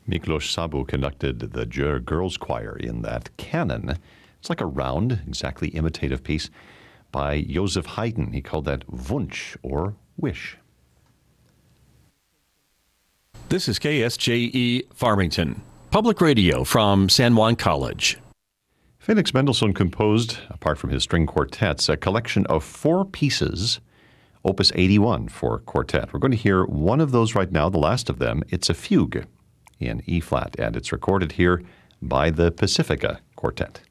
Miklos Sabu conducted the girls' choir in that canon. It's like a round, exactly imitative piece by Joseph Haydn. He called that Wunsch, or wish. This is KSJE Farmington, public radio from San Juan College. Felix Mendelssohn composed, apart from his string quartets, a collection of 4 pieces, Opus 81 for quartet. We're going to hear one of those right now, the last of them. It's a fugue in E-flat, and it's recorded here by the Pacifica Quartet.